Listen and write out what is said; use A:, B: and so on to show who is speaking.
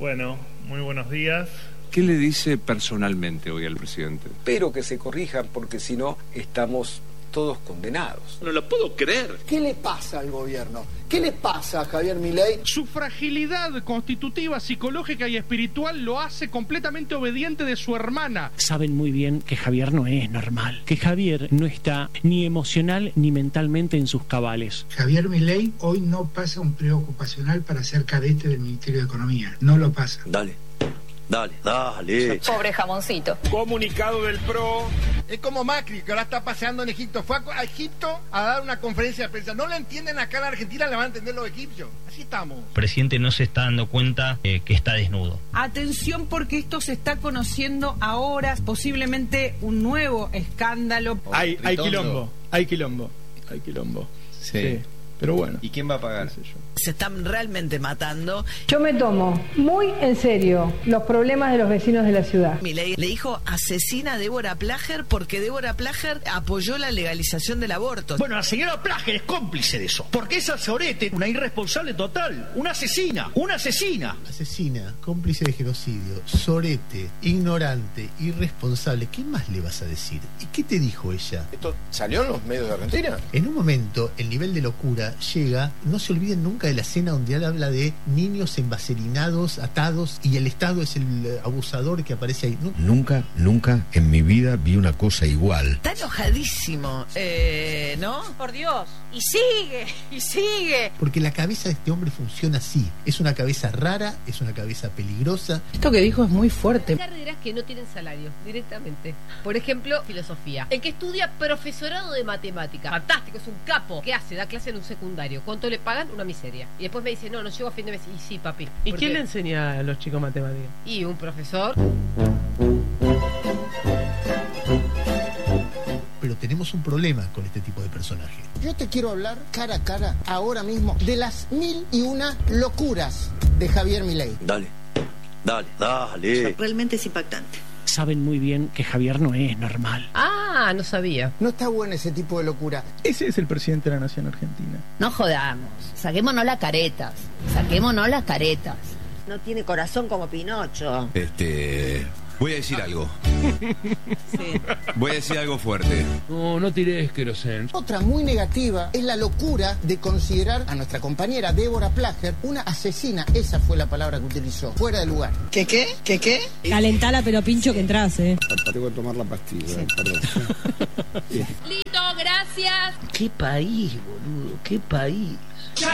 A: Bueno, muy buenos días.
B: ¿Qué le dice personalmente hoy al presidente?
C: Espero que se corrijan porque si no estamos todos condenados.
D: No lo puedo creer.
E: ¿Qué le pasa al gobierno? ¿Qué le pasa a Javier Milei?
F: Su fragilidad constitutiva, psicológica y espiritual lo hace completamente obediente de su hermana.
G: Saben muy bien que Javier no es normal, que Javier no está ni emocional ni mentalmente en sus cabales.
H: Javier Milei hoy no pasa un periodo ocupacional para ser cadete del Ministerio de Economía. No lo pasa.
D: Dale.
I: Pobre jamoncito.
D: Comunicado del PRO.
J: Es como Macri, que ahora está paseando en Egipto. Fue a Egipto a dar una conferencia de prensa. No la entienden acá en Argentina, la van a entender los egipcios. Así estamos.
K: El presidente no se está dando cuenta que está desnudo.
L: Atención, porque esto se está conociendo ahora, posiblemente un nuevo escándalo.
M: Hay quilombo. Sí. Pero bueno.
N: ¿Y quién va a pagar?
O: Se están realmente matando.
P: Yo me tomo muy en serio los problemas de los vecinos de la ciudad.
O: Milei le dijo asesina a Débora Plager porque Débora Plager apoyó la legalización del aborto.
Q: Bueno, la señora Plager es cómplice de eso, porque esa Sorete, una irresponsable total, una asesina.
R: Asesina, cómplice de genocidio, Sorete, ignorante, irresponsable. ¿Qué más le vas a decir? ¿Y qué te dijo ella?
J: ¿Esto salió en los medios de Argentina?
R: En un momento, el nivel de locura llega, no se olviden nunca de la escena donde él habla de niños envaselinados, atados, y el Estado es el abusador que aparece ahí.
S: Nunca en mi vida vi una cosa igual.
O: Está enojadísimo, ¿no?
I: Por Dios. Y sigue.
R: Porque la cabeza de este hombre funciona así. Es una cabeza rara, es una cabeza peligrosa.
L: Esto que dijo es muy fuerte.
I: Carreras que no tienen salario directamente. Por ejemplo, filosofía. El que estudia profesorado de matemática. Fantástico, es un capo. ¿Qué hace? Da clase en un secundario. ¿Cuánto le pagan? Una miseria. Y después me dice, no llego a fin de mes. Y sí, papi.
M: ¿Y quién le enseña a los chicos matemáticas?
I: Y un profesor.
R: Pero tenemos un problema con este tipo de personaje.
E: Yo te quiero hablar cara a cara, ahora mismo, de las 1001 locuras de Javier Milei.
D: Dale.
O: Realmente es impactante.
G: Saben muy bien que Javier no es normal.
I: Ah, no sabía.
E: No está bueno ese tipo de locura.
M: Ese es el presidente de la nación argentina.
I: No jodamos. Saquémonos las caretas.
T: No tiene corazón como Pinocho.
S: Voy a decir algo.
T: Sí.
S: Voy a decir algo fuerte.
B: No tires querosén.
E: Otra muy negativa es la locura de considerar a nuestra compañera Débora Plager una asesina. Esa fue la palabra que utilizó. Fuera de lugar.
O: ¿Qué?
P: Calentala, pero pincho que entras,
J: Tengo que tomar la pastilla.
O: Sí.
J: Perdón.
I: Listo, gracias.
O: ¿Qué país, boludo? ¿Qué país?